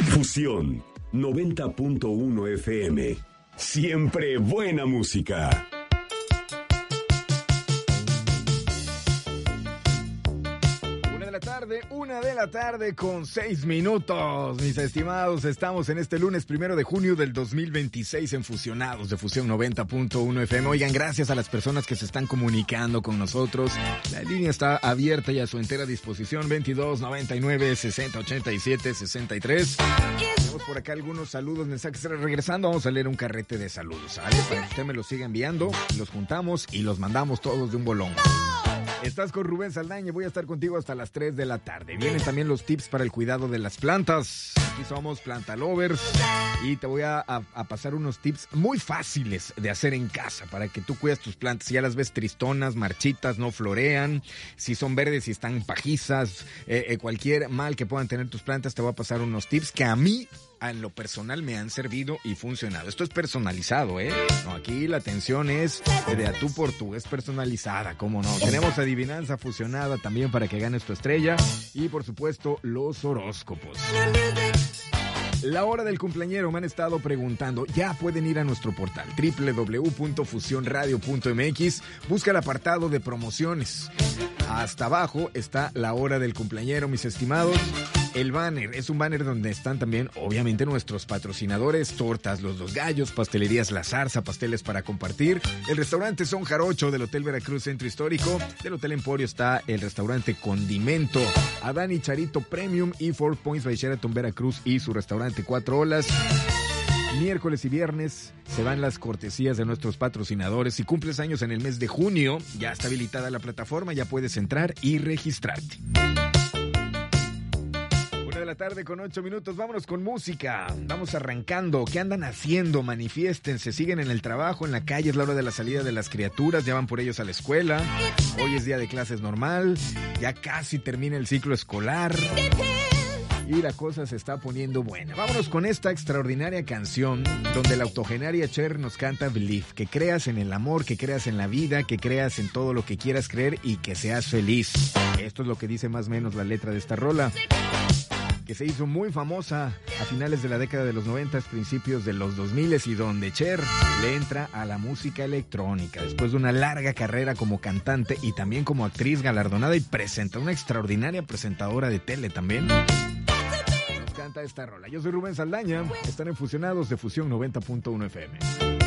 Fusión 90.1 FM. Siempre buena música. Una de la tarde con 6 minutos, mis estimados. Estamos en este lunes 1 de junio del 2026 en Fusionados de Fusión 90.1 FM. Oigan, gracias a las personas que se están comunicando con nosotros. La línea está abierta y a su entera disposición. 22 99 60 87 63. Tenemos por acá algunos saludos, mensajes. Regresando, vamos a leer un carrete de saludos, ¿sale? Para que usted me los siga enviando, los juntamos y los mandamos todos de un bolón. Estás con Rubén Saldaña, voy a estar contigo hasta las 3 de la tarde. Vienen también los tips para el cuidado de las plantas. Aquí somos Planta Lovers y te voy a pasar unos tips muy fáciles de hacer en casa para que tú cuides tus plantas. Si ya las ves tristonas, marchitas, no florean, si son verdes, si están pajizas, cualquier mal que puedan tener tus plantas, te voy a pasar unos tips que a mí, en lo personal, me han servido y funcionado. Esto es personalizado, ¿eh? No, aquí la atención es de a tú por tú, es personalizada, ¿cómo no? Tenemos adivinanza fusionada también para que ganes tu estrella y, por supuesto, los horóscopos. La hora del cumpleañero, me han estado preguntando. Ya pueden ir a nuestro portal www.fusionradio.mx. Busca el apartado de promociones. Hasta abajo está la hora del cumpleañero, mis estimados. El banner es un banner donde están también, obviamente, nuestros patrocinadores: Tortas Los Dos Gallos, Pastelerías La Zarza, pasteles para compartir. El restaurante Son Jarocho del Hotel Veracruz Centro Histórico. Del Hotel Emporio está el restaurante Condimento. Adán y Charito Premium y Four Points by Sheraton Veracruz y su restaurante Cuatro Olas. Miércoles y viernes se van las cortesías de nuestros patrocinadores. Si cumples años en el mes de junio, ya está habilitada la plataforma, ya puedes entrar y registrarte. 1 de la tarde con 8 minutos, vámonos con música. Vamos arrancando. ¿Qué andan haciendo? Manifiéstense, siguen en el trabajo, en la calle, es la hora de la salida de las criaturas, ya van por ellos a la escuela. Hoy es día de clases normal, ya casi termina el ciclo escolar. Y la cosa se está poniendo buena. Vámonos con esta extraordinaria canción donde la octogenaria Cher nos canta Believe. Que creas en el amor, que creas en la vida, que creas en todo lo que quieras creer y que seas feliz. Esto es lo que dice más o menos la letra de esta rola, que se hizo muy famosa a finales de la década de los 90, principios de los 2000 y donde Cher le entra a la música electrónica después de una larga carrera como cantante y también como actriz galardonada y una extraordinaria presentadora de tele también. Canta esta rola. Yo soy Rubén Saldaña. Están en Fusionados de Fusión 90.1 FM.